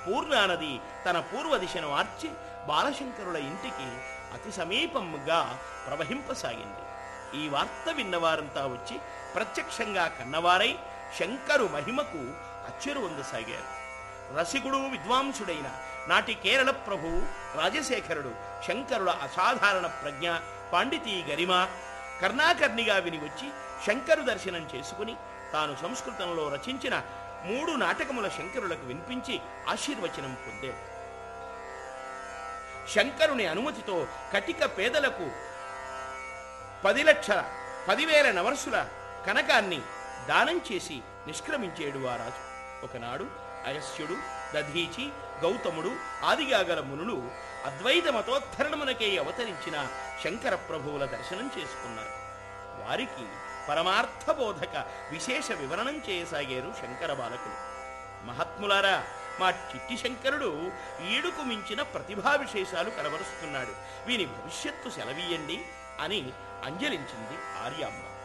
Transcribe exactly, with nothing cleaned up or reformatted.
పూర్ణానది తన పూర్వ దిశను మార్చి బాలశంకరుల ఇంటికి అతి సమీపంగా ప్రవహింపసాగింది. ఈ వార్త విన్నవారంతా వచ్చి ప్రత్యక్షంగా కన్నవారై శంకరు మహిమకు అచ్చెరువొందసాగారు. రసికుడు విద్వాంసుడైన నాటి కేరళ ప్రభువు రాజశేఖరుడు శంకరుల అసాధారణ ప్రజ్ఞ, పాండితీ గరిమ కర్ణాకర్ణిగా విని వచ్చి శంకరు దర్శనం చేసుకుని తాను సంస్కృతంలో రచించిన మూడు నాటకముల శంకరులకు వినిపించి ఆశీర్వచనం పొందాడు. శంకరుని అనుమతితో కటిక పేదలకు పది లక్షల పదివేల నవర్సుల కనకాన్ని దానం చేసి నిష్క్రమించేడు ఆ రాజు. ఒకనాడు అగస్త్యుడు, దధీచి, గౌతముడు ఆదిగాగల మునులు అద్వైత మతోద్ధరణమునకై అవతరించిన శంకర ప్రభువుల దర్శనం చేసుకున్నారు. వారికి పరమార్థబోధక విశేష వివరణం చేయసాగారు శంకర బాలకులు. మహాత్ములారా, మా చిట్టి శంకరుడు ఈడుకు మించిన ప్రతిభా విశేషాలు కనబరుస్తున్నాడు, వీని భవిష్యత్తు సెలవీయండి అని అంజలించింది ఆర్యామ్మ.